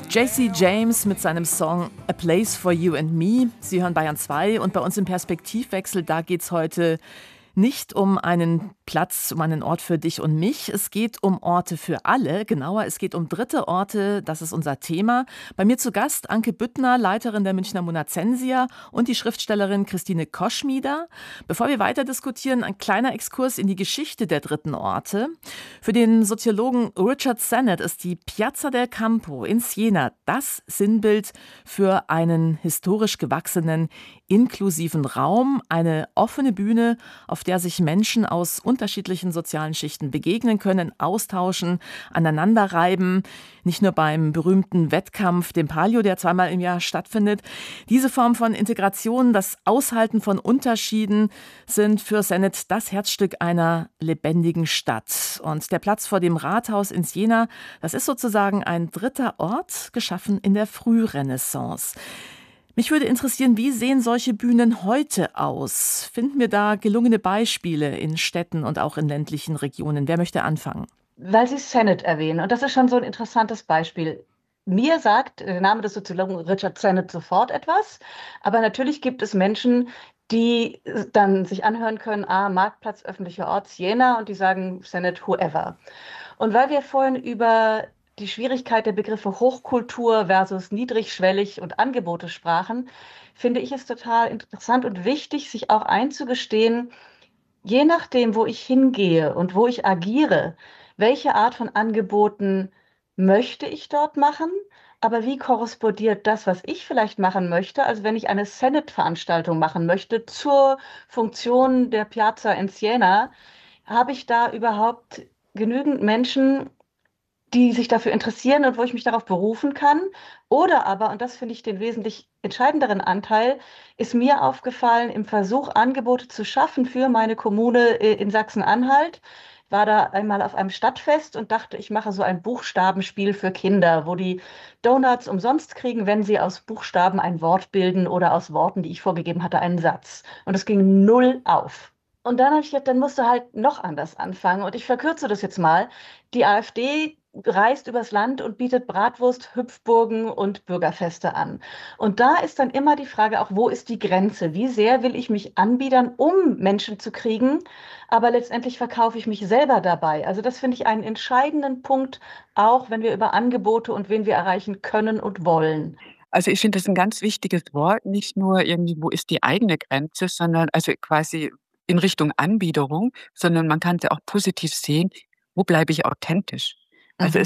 JC James mit seinem Song A Place for You and Me. Sie hören Bayern 2 und bei uns im Perspektivwechsel, da geht es heute nicht um einen Platz, um einen Ort für dich und mich. Es geht um Orte für alle. Genauer, es geht um dritte Orte. Das ist unser Thema. Bei mir zu Gast Anke Büttner, Leiterin der Münchner Monacensia, und die Schriftstellerin Christine Koschmider. Bevor wir weiter diskutieren, ein kleiner Exkurs in die Geschichte der dritten Orte. Für den Soziologen Richard Sennett ist die Piazza del Campo in Siena das Sinnbild für einen historisch gewachsenen, inklusiven Raum, eine offene Bühne, auf der sich Menschen aus unterschiedlichen sozialen Schichten begegnen können, austauschen, aneinanderreiben. Nicht nur beim berühmten Wettkampf, dem Palio, der zweimal im Jahr stattfindet. Diese Form von Integration, das Aushalten von Unterschieden, sind für Sennett das Herzstück einer lebendigen Stadt. Und der Platz vor dem Rathaus in Siena, das ist sozusagen ein dritter Ort, geschaffen in der Frührenaissance. Mich würde interessieren, wie sehen solche Bühnen heute aus? Finden wir da gelungene Beispiele in Städten und auch in ländlichen Regionen? Wer möchte anfangen? Weil Sie Sennett erwähnen, und das ist schon so ein interessantes Beispiel. Mir sagt der Name des Soziologen Richard Sennett sofort etwas, aber natürlich gibt es Menschen, die dann sich anhören können, Marktplatz, öffentlicher Ort, Siena, und die sagen Sennett, whoever. Und weil wir vorhin über die Schwierigkeit der Begriffe Hochkultur versus niedrigschwellig und Angebote sprachen, finde ich es total interessant und wichtig, sich auch einzugestehen, je nachdem, wo ich hingehe und wo ich agiere, welche Art von Angeboten möchte ich dort machen, aber wie korrespondiert das, was ich vielleicht machen möchte, also wenn ich eine Senate-Veranstaltung machen möchte zur Funktion der Piazza in Siena, habe ich da überhaupt genügend Menschen, die sich dafür interessieren und wo ich mich darauf berufen kann? Oder aber, und das finde ich den wesentlich entscheidenderen Anteil, ist mir aufgefallen im Versuch, Angebote zu schaffen für meine Kommune in Sachsen-Anhalt. War da einmal auf einem Stadtfest und dachte, ich mache so ein Buchstabenspiel für Kinder, wo die Donuts umsonst kriegen, wenn sie aus Buchstaben ein Wort bilden oder aus Worten, die ich vorgegeben hatte, einen Satz. Und es ging null auf. Und dann habe ich gedacht, dann musst du halt noch anders anfangen. Und ich verkürze das jetzt mal. Die AfD reist übers Land und bietet Bratwurst, Hüpfburgen und Bürgerfeste an. Und da ist dann immer die Frage auch, wo ist die Grenze? Wie sehr will ich mich anbiedern, um Menschen zu kriegen? Aber letztendlich verkaufe ich mich selber dabei. Also das finde ich einen entscheidenden Punkt, auch wenn wir über Angebote und wen wir erreichen können und wollen. Also ich finde das ein ganz wichtiges Wort, nicht nur irgendwie, wo ist die eigene Grenze, sondern also quasi in Richtung Anbiederung, sondern man kann es ja auch positiv sehen, wo bleibe ich authentisch? Also Mhm.